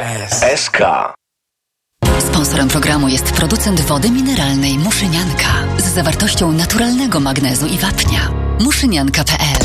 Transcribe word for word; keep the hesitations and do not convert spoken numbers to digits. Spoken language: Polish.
S. S K. Sponsorem programu jest producent wody mineralnej Muszynianka z zawartością naturalnego magnezu i wapnia. muszynianka kropka p l